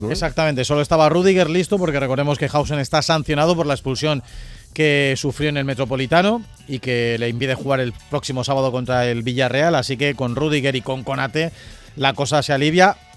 ¿no? Exactamente, solo estaba Rüdiger listo porque recordemos que Hausen está sancionado por la expulsión que sufrió en el Metropolitano y que le impide jugar el próximo sábado contra el Villarreal, así que con Rüdiger y con Konate la cosa se alivia.